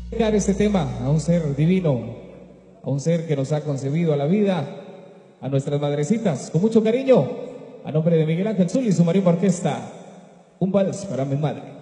Dedicar este tema a un ser divino, a un ser que nos ha concebido a la vida, a nuestras madrecitas, con mucho cariño, a nombre de Miguel Ángel Zul y su marimba orquesta, un vals para mi madre.